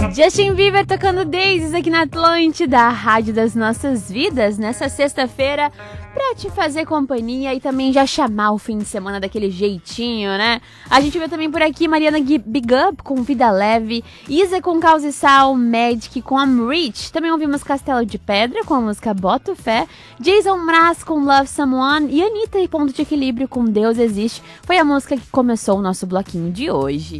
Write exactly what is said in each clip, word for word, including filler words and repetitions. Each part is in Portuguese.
Justin Bieber tocando Daisies aqui na Atlântida, a rádio das nossas vidas, nessa sexta-feira, pra te fazer companhia e também já chamar o fim de semana daquele jeitinho, né? A gente vê também por aqui Mariana Big Up com Vida Leve, Isa com Causa e Sal, Magic com I'm Rich, também ouvimos Castelo de Pedra com a música Boto Fé, Jason Mraz com Love Someone e Anitta e Ponto de Equilíbrio com Deus Existe, foi a música que começou o nosso bloquinho de hoje.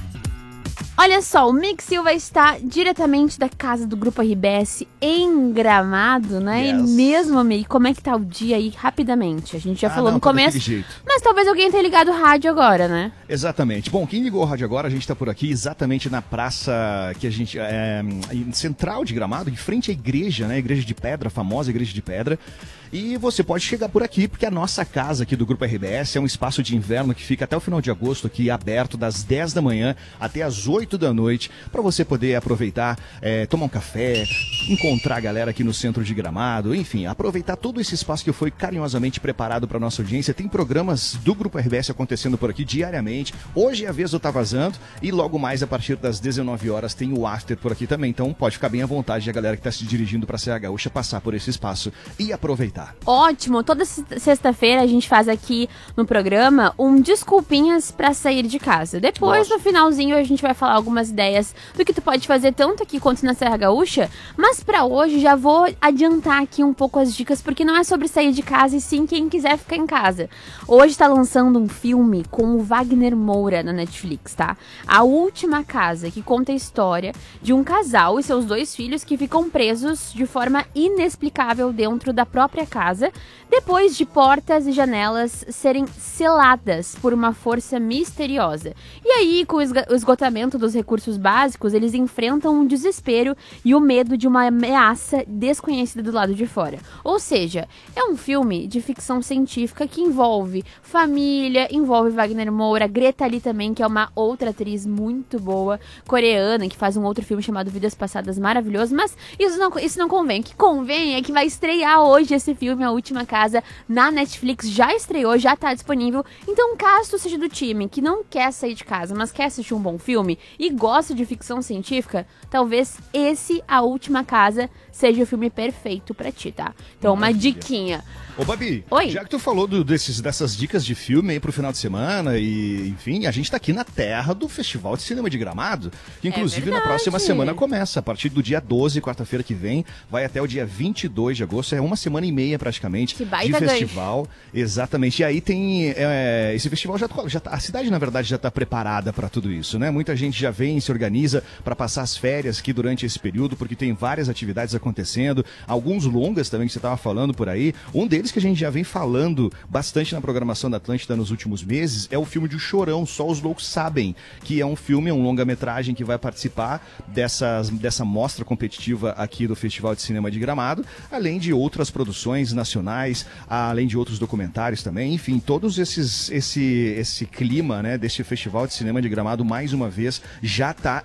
Olha só, o Mick Silva está diretamente da casa do Grupo R B S em Gramado, né? Yes. E mesmo, Mick, como é que tá o dia aí, rapidamente? A gente já ah, falou não, no começo, mas talvez alguém tenha ligado o rádio agora, né? Exatamente. Bom, quem ligou o rádio agora, a gente tá por aqui exatamente na praça que a gente, é, central de Gramado, em frente à igreja, né? Igreja de Pedra, a famosa Igreja de Pedra. E você pode chegar por aqui, porque a nossa casa aqui do Grupo R B S é um espaço de inverno que fica até o final de agosto aqui, aberto das dez da manhã até as oito da noite, para você poder aproveitar, é, tomar um café, encontrar a galera aqui no centro de Gramado, enfim, aproveitar todo esse espaço que foi carinhosamente preparado para nossa audiência. Tem programas do Grupo R B S acontecendo por aqui diariamente. Hoje é a vez do Tá Vazando e logo mais a partir das dezenove horas tem o After por aqui também. Então pode ficar bem à vontade a galera que está se dirigindo para a Serra Gaúcha passar por esse espaço e aproveitar. Ótimo, toda sexta-feira a gente faz aqui no programa um desculpinhas pra sair de casa. Depois, Nossa. no finalzinho, a gente vai falar algumas ideias do que tu pode fazer tanto aqui quanto na Serra Gaúcha, mas pra hoje já vou adiantar aqui um pouco as dicas, porque não é sobre sair de casa e sim quem quiser ficar em casa. Hoje tá lançando um filme com o Wagner Moura na Netflix, tá? A Última Casa, que conta a história de um casal e seus dois filhos que ficam presos de forma inexplicável dentro da própria casa, depois de portas e janelas serem seladas por uma força misteriosa. E aí, com o esgotamento dos recursos básicos, eles enfrentam um desespero e o medo de uma ameaça desconhecida do lado de fora. Ou seja, é um filme de ficção científica que envolve família, envolve Wagner Moura, Greta Lee também, que é uma outra atriz muito boa, coreana, que faz um outro filme chamado Vidas Passadas maravilhoso, mas isso não, isso não convém. O que convém é que vai estrear hoje esse filme, A Última Casa, na Netflix, já estreou, já tá disponível. Então, caso tu seja do time que não quer sair de casa, mas quer assistir um bom filme e gosta de ficção científica, talvez esse, A Última Casa, seja o filme perfeito pra ti, tá? Então, uma diquinha. Ô, Babi, Oi? Já que tu falou do, desses, dessas dicas de filme aí pro final de semana e, enfim, a gente tá aqui na terra do Festival de Cinema de Gramado, que inclusive é na próxima semana começa, a partir do dia doze, quarta-feira que vem, vai até o dia vinte e dois de agosto, é uma semana e meia praticamente que baita de festival. Ganho. Exatamente, e aí tem, é, esse festival já, já tá, a cidade na verdade já tá preparada para tudo isso, né? Muita gente já vem, se organiza para passar as férias aqui durante esse período, porque tem várias atividades acontecendo, alguns longas também que você tava falando por aí, um deles que a gente já vem falando bastante na programação da Atlântida nos últimos meses é o filme de O Chorão, Só os Loucos Sabem, que é um filme, é um longa-metragem que vai participar dessas, dessa mostra competitiva aqui do Festival de Cinema de Gramado, além de outras produções nacionais, além de outros documentários também, enfim, todos esses, esse, esse clima, né, deste Festival de Cinema de Gramado, mais uma vez, já está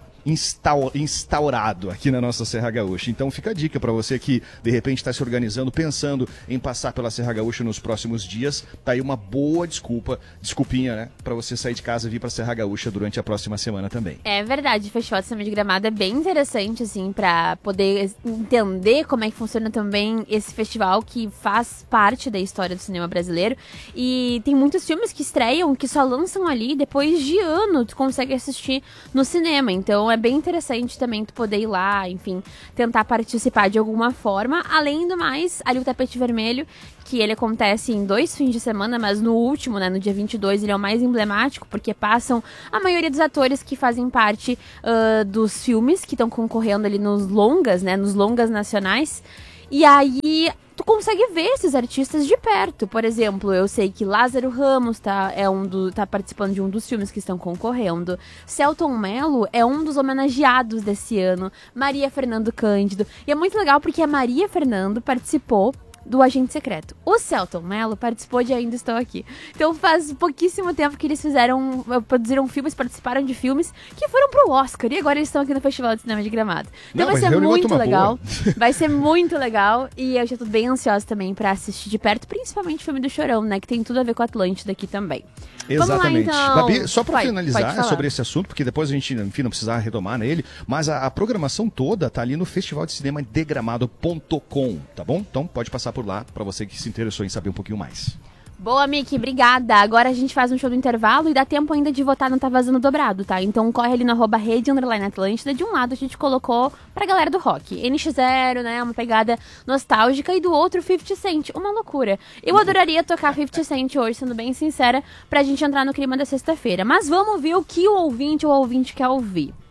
instaurado aqui na nossa Serra Gaúcha. Então fica a dica para você que de repente está se organizando, pensando em passar pela Serra Gaúcha nos próximos dias, tá aí uma boa desculpa, desculpinha, né, para você sair de casa e vir para Serra Gaúcha durante a próxima semana também. É verdade, o Festival de Cinema de Gramado é bem interessante, assim, para poder entender como é que funciona também esse festival que faz parte da história do cinema brasileiro, e tem muitos filmes que estreiam, que só lançam ali depois de ano, tu consegue assistir no cinema, então é É bem interessante também tu poder ir lá, enfim, tentar participar de alguma forma. Além do mais, ali o Tapete Vermelho, que ele acontece em dois fins de semana, mas no último, né, no dia vinte e dois, ele é o mais emblemático, porque passam a maioria dos atores que fazem parte uh, dos filmes que estão concorrendo ali nos longas, né, nos longas nacionais. E aí tu consegue ver esses artistas de perto. Por exemplo, eu sei que Lázaro Ramos tá, é um do, tá participando de um dos filmes que estão concorrendo. Selton Mello é um dos homenageados desse ano. Maria Fernando Cândido. E é muito legal porque a Maria Fernando participou do Agente Secreto. O Celton Mello participou de Ainda Estou Aqui. Então faz pouquíssimo tempo que eles fizeram, produziram filmes, participaram de filmes que foram pro Oscar. E agora eles estão aqui no Festival de Cinema de Gramado. Então Não, vai ser muito legal. Vai ser muito legal. E eu já tô bem ansiosa também pra assistir de perto, principalmente o filme do Chorão, né? Que tem tudo a ver com a Atlântida aqui também. Exatamente. Lá, então. Babi, só pra finalizar sobre esse assunto, porque depois a gente, enfim, não precisar retomar nele, mas a, a programação toda tá ali no Festival de Cinema de Gramado ponto com, tá bom? Então pode passar por lá pra você que se interessou em saber um pouquinho mais. Boa, Miki, obrigada. Agora a gente faz um show do intervalo e dá tempo ainda de votar no Tá Vazando Dobrado, tá? Então corre ali no arroba rede underline Atlântida. De um lado a gente colocou pra galera do rock N X Zero, né? Uma pegada nostálgica. E do outro fifty Cent, uma loucura. Eu adoraria tocar fifty Cent hoje, sendo bem sincera, pra gente entrar no clima da sexta-feira. Mas vamos ver o que o ouvinte ou o ouvinte quer ouvir.